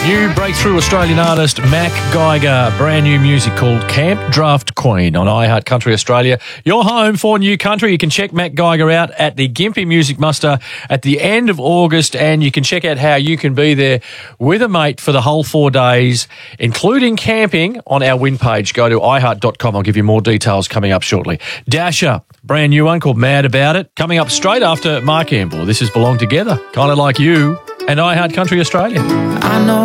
New breakthrough Australian artist Mac Geiger, brand new music called Camp Draft Queen on iHeart Country Australia. Your home for new country. You can check Mac Geiger out at the Gympie Music Muster at the end of August, and you can check out how you can be there with a mate for the whole 4 days, including camping, on our win page. Go to iHeart.com. I'll give you more details coming up shortly. Dasher, brand new one called Mad About It, coming up straight after Mark Amble. This is Belong Together, kind of like you and iHeart Country Australia. I know